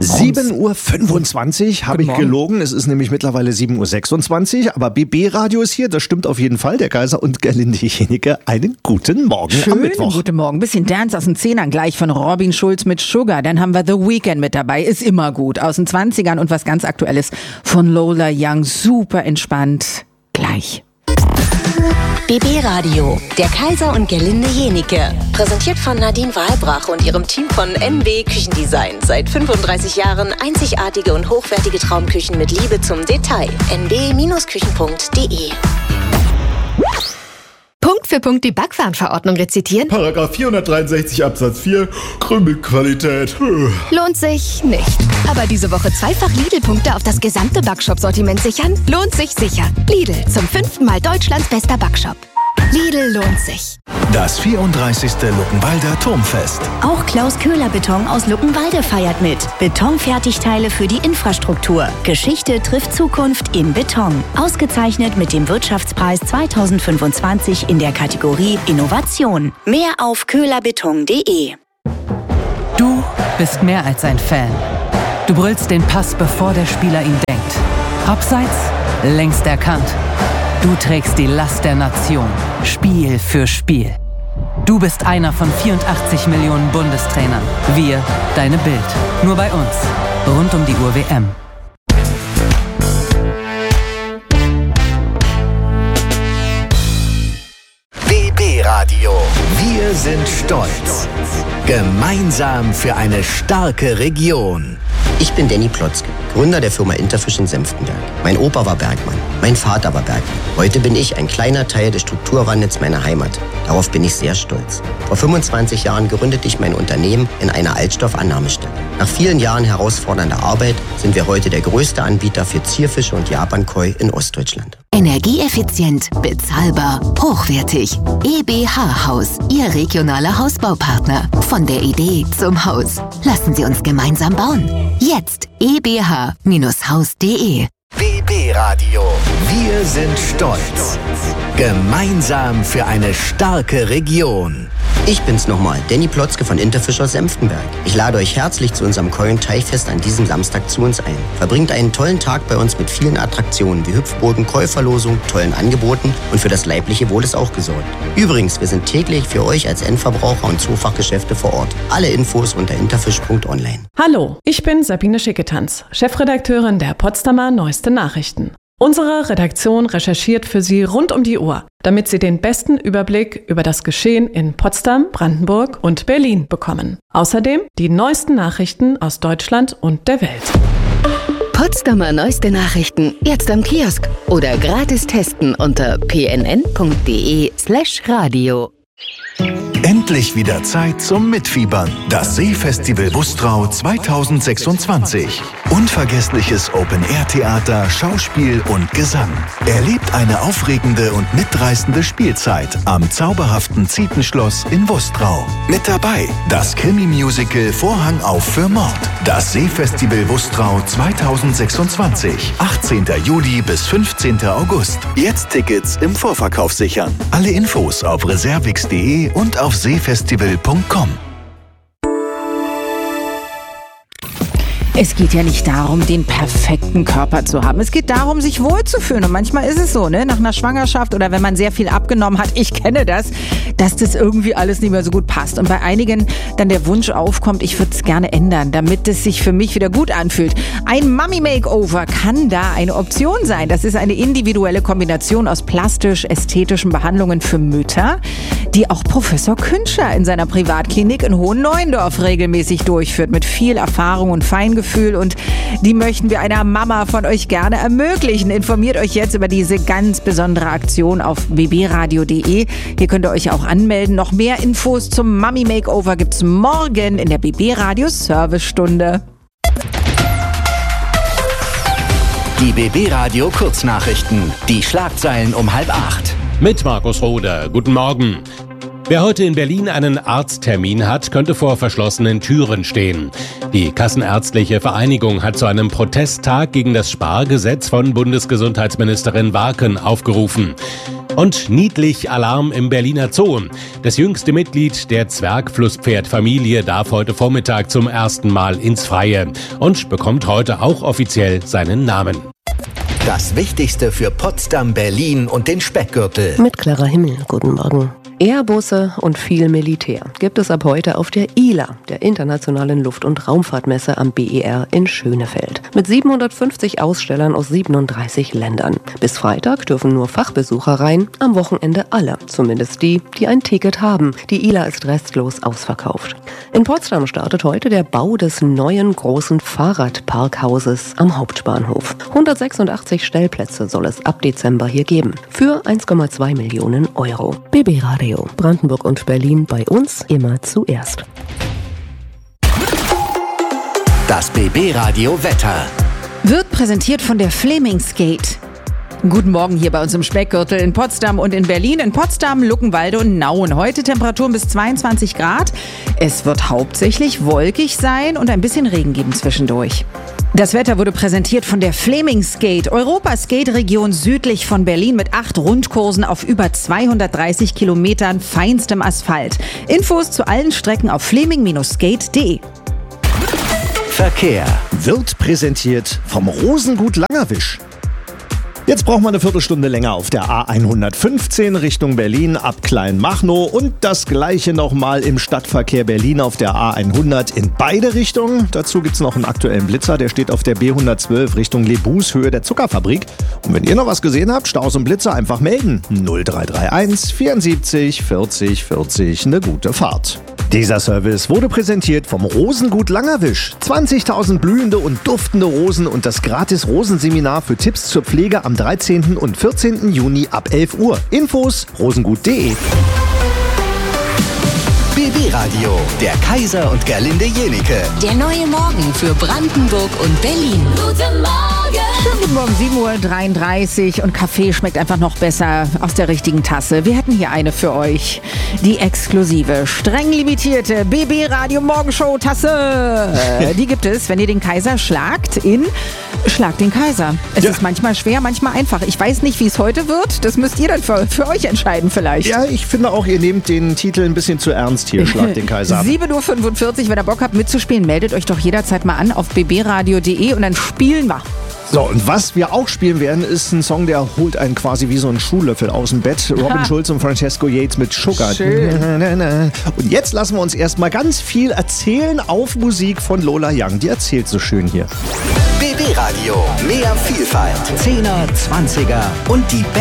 7.25 Uhr habe ich gelogen. Es ist nämlich mittlerweile 7.26 Uhr. Aber BB Radio ist hier. Das stimmt auf jeden Fall. Der Kaiser und Gerlinde Jenike. Einen guten Morgen am Mittwoch. Guten Morgen. Bisschen Dance aus den 10ern gleich von Robin Schulz mit Sugar. Dann haben wir The Weeknd mit dabei. Ist immer gut. Aus den 20ern und was ganz Aktuelles von Lola Young. Super entspannt. Gleich. BB Radio, der Kaiser und Gerlinde Jenike. Präsentiert von Nadine Wahlbrach und ihrem Team von NB Küchendesign. Seit 35 Jahren einzigartige und hochwertige Traumküchen mit Liebe zum Detail. nb-küchen.de. Punkt für Punkt die Backwarenverordnung rezitieren? Paragraph 463 Absatz 4, Krümelqualität. Lohnt sich nicht. Aber diese Woche zweifach Lidl-Punkte auf das gesamte Backshop-Sortiment sichern? Lohnt sich sicher. Lidl, zum 5. Mal Deutschlands bester Backshop. Lidl lohnt sich. Das 34. Luckenwalder Turmfest. Auch Klaus Köhler Beton aus Luckenwalde feiert mit. Betonfertigteile für die Infrastruktur. Geschichte trifft Zukunft in Beton. Ausgezeichnet mit dem Wirtschaftspreis 2025 in der Kategorie Innovation. Mehr auf köhlerbeton.de. Du bist mehr als ein Fan. Du brüllst den Pass, bevor der Spieler ihn denkt. Abseits, längst erkannt. Du trägst die Last der Nation, Spiel für Spiel. Du bist einer von 84 Millionen Bundestrainern. Wir, deine Bild. Nur bei uns. Rund um die Uhr WM. BB Radio. Wir sind stolz. Gemeinsam für eine starke Region. Ich bin Danny Plotzke, Gründer der Firma Interfish in Senftenberg. Mein Opa war Bergmann, mein Vater war Bergmann. Heute bin ich ein kleiner Teil des Strukturwandels meiner Heimat. Darauf bin ich sehr stolz. Vor 25 Jahren gründete ich mein Unternehmen in einer Altstoffannahmestelle. Nach vielen Jahren herausfordernder Arbeit sind wir heute der größte Anbieter für Zierfische und Japankoi in Ostdeutschland. Energieeffizient, bezahlbar, hochwertig. EBH Haus, Ihr regionaler Hausbaupartner. Von der Idee zum Haus. Lassen Sie uns gemeinsam bauen. Jetzt ebh-haus.de. BB Radio. Wir sind stolz. Gemeinsam für eine starke Region. Ich bin's nochmal, Danny Plotzke von Interfish aus Senftenberg. Ich lade euch herzlich zu unserem Koi- und Teichfest an diesem Samstag zu uns ein. Verbringt einen tollen Tag bei uns mit vielen Attraktionen wie Hüpfburgen, Koi-Verlosung, tollen Angeboten und für das leibliche Wohl ist auch gesorgt. Übrigens, wir sind täglich für euch als Endverbraucher und Zoofachgeschäfte vor Ort. Alle Infos unter interfish.online. Hallo, ich bin Sabine Schicketanz, Chefredakteurin der Potsdamer Neueste Nachrichten. Unsere Redaktion recherchiert für Sie rund um die Uhr, damit Sie den besten Überblick über das Geschehen in Potsdam, Brandenburg und Berlin bekommen. Außerdem die neuesten Nachrichten aus Deutschland und der Welt. Potsdamer Neueste Nachrichten jetzt am Kiosk oder gratis testen unter pnn.de/radio. Endlich wieder Zeit zum Mitfiebern. Das Seefestival Bustrau 2026. Unvergessliches Open-Air-Theater, Schauspiel und Gesang. Erlebt eine aufregende und mitreißende Spielzeit am zauberhaften Zietenschloss in Bustrau. Mit dabei das Krimi-Musical Vorhang auf für Mord. Das Seefestival Bustrau 2026. 18. Juli bis 15. August. Jetzt Tickets im Vorverkauf sichern. Alle Infos auf reservix.de und auf seefestival.com. Es geht ja nicht darum, den perfekten Körper zu haben. Es geht darum, sich wohlzufühlen. Und manchmal ist es so, ne, nach einer Schwangerschaft oder wenn man sehr viel abgenommen hat, ich kenne das, dass das irgendwie alles nicht mehr so gut passt. Und bei einigen dann der Wunsch aufkommt, ich würde es gerne ändern, damit es sich für mich wieder gut anfühlt. Ein Mummy-Makeover kann da eine Option sein. Das ist eine individuelle Kombination aus plastisch-ästhetischen Behandlungen für Mütter, die auch Professor Künscher in seiner Privatklinik in Hohenneuendorf regelmäßig durchführt, mit viel Erfahrung und Feingefühl. Und die möchten wir einer Mama von euch gerne ermöglichen. Informiert euch jetzt über diese ganz besondere Aktion auf bbradio.de. Hier könnt ihr euch auch anmelden. Noch mehr Infos zum Mummy Makeover gibt's morgen in der BB Radio Servicestunde. Die BB Radio Kurznachrichten. Die Schlagzeilen um 7:30. Mit Markus Roder. Guten Morgen. Wer heute in Berlin einen Arzttermin hat, könnte vor verschlossenen Türen stehen. Die Kassenärztliche Vereinigung hat zu einem Protesttag gegen das Spargesetz von Bundesgesundheitsministerin Warken aufgerufen. Und niedlich Alarm im Berliner Zoo. Das jüngste Mitglied der Zwergflusspferdfamilie darf heute Vormittag zum ersten Mal ins Freie und bekommt heute auch offiziell seinen Namen. Das Wichtigste für Potsdam, Berlin und den Speckgürtel. Mit Clara Himmel, guten Morgen. Airbusse und viel Militär gibt es ab heute auf der ILA, der Internationalen Luft- und Raumfahrtmesse am BER in Schönefeld. Mit 750 Ausstellern aus 37 Ländern. Bis Freitag dürfen nur Fachbesucher rein, am Wochenende alle, zumindest die, die ein Ticket haben. Die ILA ist restlos ausverkauft. In Potsdam startet heute der Bau des neuen großen Fahrradparkhauses am Hauptbahnhof. 186 Stellplätze soll es ab Dezember hier geben. Für 1,2 Millionen Euro. BB Radio. Brandenburg und Berlin bei uns immer zuerst. Das BB Radio Wetter wird präsentiert von der Flemingsgate. Guten Morgen hier bei uns im Speckgürtel in Potsdam und in Berlin. In Potsdam, Luckenwalde und Nauen. Heute Temperaturen bis 22 Grad. Es wird hauptsächlich wolkig sein und ein bisschen Regen geben zwischendurch. Das Wetter wurde präsentiert von der Flemingsgate, Europas Skate-Region südlich von Berlin mit 8 Rundkursen auf über 230 Kilometern feinstem Asphalt. Infos zu allen Strecken auf fleming-skate.de. Verkehr wird präsentiert vom Rosengut Langerwisch. Jetzt braucht man eine Viertelstunde länger auf der A115 Richtung Berlin ab Kleinmachnow und das gleiche nochmal im Stadtverkehr Berlin auf der A100 in beide Richtungen. Dazu gibt es noch einen aktuellen Blitzer, der steht auf der B112 Richtung Lebus, Höhe der Zuckerfabrik. Und wenn ihr noch was gesehen habt, Staus und Blitzer einfach melden. 0331 74 40 40, eine gute Fahrt. Dieser Service wurde präsentiert vom Rosengut Langerwisch. 20.000 blühende und duftende Rosen und das gratis Rosenseminar für Tipps zur Pflege am 13. und 14. Juni ab 11 Uhr. Infos rosengut.de. BB Radio, der Kaiser und Gerlinde Jenike. Der neue Morgen für Brandenburg und Berlin. Guten Morgen! Schönen guten Morgen, 7.33 Uhr und Kaffee schmeckt einfach noch besser aus der richtigen Tasse. Wir hätten hier eine für euch. Die exklusive, streng limitierte BB Radio Morgenshow Tasse. Die gibt es, wenn ihr den Kaiser schlagt in Schlag den Kaiser. Es ist manchmal schwer, manchmal einfach. Ich weiß nicht, wie es heute wird. Das müsst ihr dann für euch entscheiden vielleicht. Ja, ich finde auch, ihr nehmt den Titel ein bisschen zu ernst hier. Schlag den Kaiser. 7.45 Uhr, wenn ihr Bock habt mitzuspielen, meldet euch doch jederzeit mal an auf bbradio.de und dann spielen wir. So, und was wir auch spielen werden, ist ein Song, der holt einen quasi wie so einen Schuhlöffel aus dem Bett. Robin Schulz und Francesco Yates mit Sugar. Schön. Und jetzt lassen wir uns erstmal ganz viel erzählen auf Musik von Lola Young. Die erzählt so schön hier. BB Radio, mehr Vielfalt, 10er, 20er und die